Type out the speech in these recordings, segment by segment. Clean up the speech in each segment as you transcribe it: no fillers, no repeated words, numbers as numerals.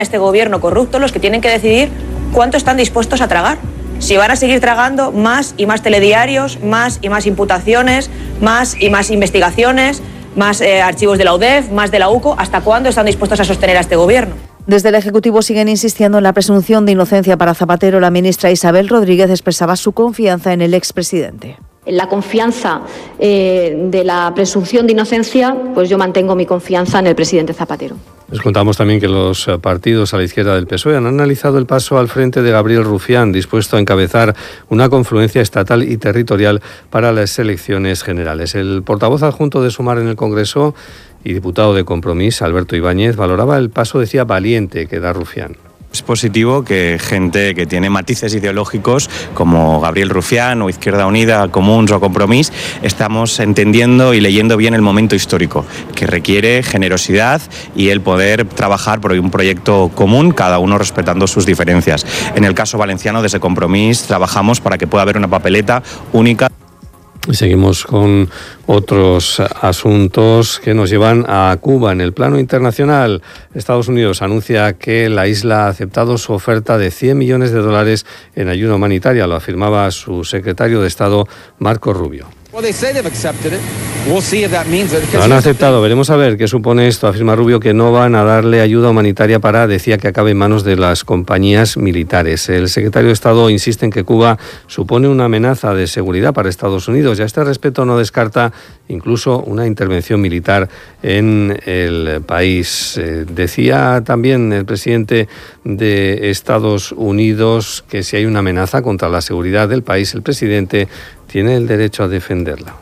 este gobierno corrupto los que tienen que decidir cuánto están dispuestos a tragar. Si van a seguir tragando más y más telediarios, más y más imputaciones, más y más investigaciones, más archivos de la UDEF, más de la UCO, ¿hasta cuándo están dispuestos a sostener a este gobierno? Desde el Ejecutivo siguen insistiendo en la presunción de inocencia para Zapatero. La ministra Isabel Rodríguez expresaba su confianza en el expresidente. En la confianza de la presunción de inocencia, pues yo mantengo mi confianza en el presidente Zapatero. Les contamos también que los partidos a la izquierda del PSOE han analizado el paso al frente de Gabriel Rufián, dispuesto a encabezar una confluencia estatal y territorial para las elecciones generales. El portavoz adjunto de Sumar en el Congreso y diputado de Compromís, Alberto Ibáñez, valoraba el paso, decía, valiente que da Rufián. Es positivo que gente que tiene matices ideológicos como Gabriel Rufián o Izquierda Unida, Comuns o Compromís, estamos entendiendo y leyendo bien el momento histórico, que requiere generosidad y el poder trabajar por un proyecto común, cada uno respetando sus diferencias. En el caso valenciano, desde Compromís, trabajamos para que pueda haber una papeleta única. Y seguimos con otros asuntos que nos llevan a Cuba. En el plano internacional, Estados Unidos anuncia que la isla ha aceptado su oferta de $100 millones en ayuda humanitaria, lo afirmaba su secretario de Estado, Marco Rubio. Lo han aceptado, veremos a ver qué supone esto, afirma Rubio, que no van a darle ayuda humanitaria para, decía, que acabe en manos de las compañías militares. El secretario de Estado insiste en que Cuba supone una amenaza de seguridad para Estados Unidos y a este respecto no descarta incluso una intervención militar en el país. Decía también el presidente de Estados Unidos que si hay una amenaza contra la seguridad del país, el presidente tiene el derecho a defenderla.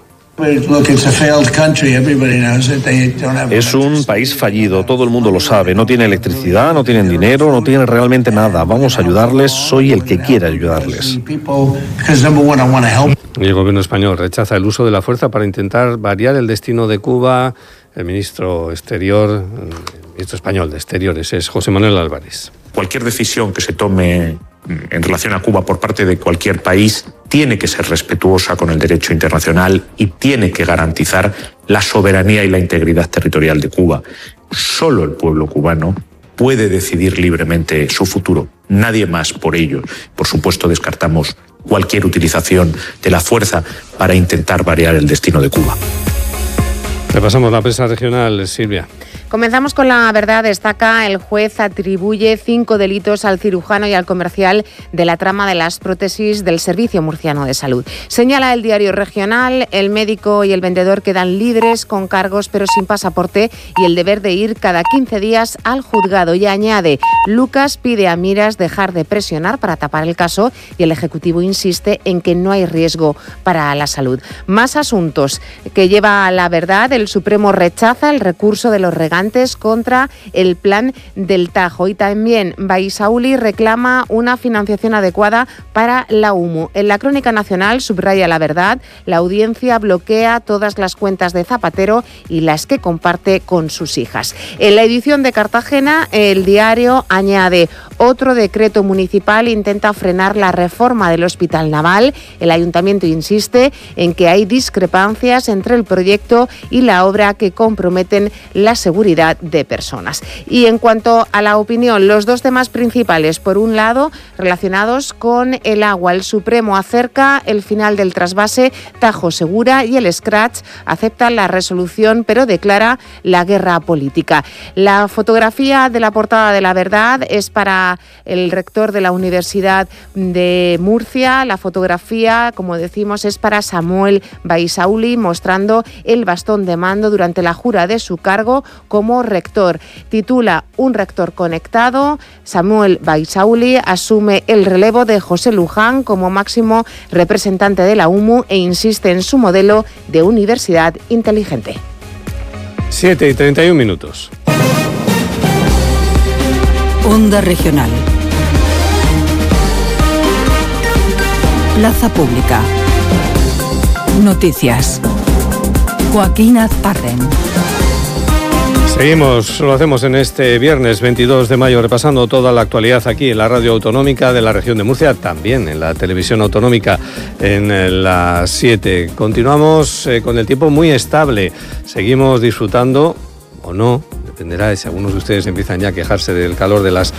Es un país fallido, todo el mundo lo sabe. No tiene electricidad, no tienen dinero, no tienen realmente nada. Vamos a ayudarles, soy el que quiere ayudarles. Y el gobierno español rechaza el uso de la fuerza para intentar variar el destino de Cuba. El ministro español de Exteriores es José Manuel Álvarez. Cualquier decisión que se tome en relación a Cuba por parte de cualquier país tiene que ser respetuosa con el derecho internacional y tiene que garantizar la soberanía y la integridad territorial de Cuba. Solo el pueblo cubano puede decidir libremente su futuro, nadie más por ello. Por supuesto, descartamos cualquier utilización de la fuerza para intentar variar el destino de Cuba. Repasamos la prensa regional, Silvia. Comenzamos con La Verdad. Destaca: el juez atribuye 5 delitos al cirujano y al comercial de la trama de las prótesis del Servicio Murciano de Salud. Señala el Diario Regional: el médico y el vendedor quedan libres con cargos pero sin pasaporte y el deber de ir cada 15 días al juzgado. Y añade: Lucas pide a Miras dejar de presionar para tapar el caso y el Ejecutivo insiste en que no hay riesgo para la salud. Más asuntos que lleva a La Verdad. El Supremo rechaza el recurso de los regantes contra el plan del Tajo y también Baisauli reclama una financiación adecuada para la UMU. En la Crónica Nacional subraya La Verdad: la audiencia bloquea todas las cuentas de Zapatero y las que comparte con sus hijas. En la edición de Cartagena, el Diario añade: otro decreto municipal intenta frenar la reforma del Hospital Naval. El Ayuntamiento insiste en que hay discrepancias entre el proyecto y la obra que comprometen la seguridad de personas. Y en cuanto a la opinión, los dos temas principales: por un lado, relacionados con el agua. El Supremo acerca el final del trasvase Tajo Segura y el Scratch acepta la resolución pero declara la guerra política. La fotografía de la portada de La Verdad es para el rector de la Universidad de Murcia. La fotografía, como decimos, es para Samuel Baisauli, mostrando el bastón de mando durante la jura de su cargo como rector. Titula: un rector conectado. Samuel Baisauli asume el relevo de José Luján como máximo representante de la UMU e insiste en su modelo de universidad inteligente. 7:31. Onda Regional. Plaza Pública. Noticias. Joaquín Azparren. Seguimos, lo hacemos en este viernes 22 de mayo, repasando toda la actualidad aquí en la radio autonómica de la región de Murcia, también en la televisión autonómica en las 7. Continuamos con el tiempo muy estable, seguimos disfrutando, o no, dependerá de si algunos de ustedes empiezan ya a quejarse del calor de las